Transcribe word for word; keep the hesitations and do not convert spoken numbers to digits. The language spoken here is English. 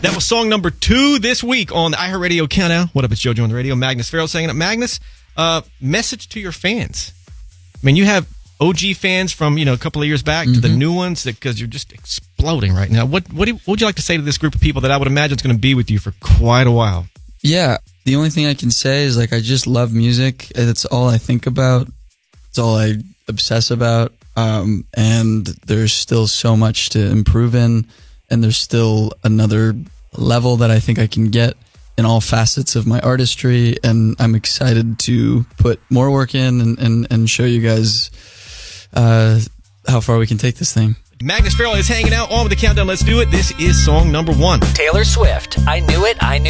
That was song number two this week on the iHeartRadio Countdown. What up, it's JoJo on the radio. Magnus Farrell saying it. Magnus, uh, message to your fans. I mean, you have O G fans from, you know, a couple of years back mm-hmm. to the new ones because you're just exploding right now. What what, do you, what would you like to say to this group of people that I would imagine is going to be with you for quite a while? Yeah, the only thing I can say is, like, I just love music. It's all I think about. It's all I obsess about. Um, and there's still so much to improve in. And there's still another level that I think I can get in all facets of my artistry. And I'm excited to put more work in and, and, and show you guys uh, how far we can take this thing. Magnus Farrell is hanging out on with the Countdown. Let's do it. This is song number one. Taylor Swift, I Knew It, I Knew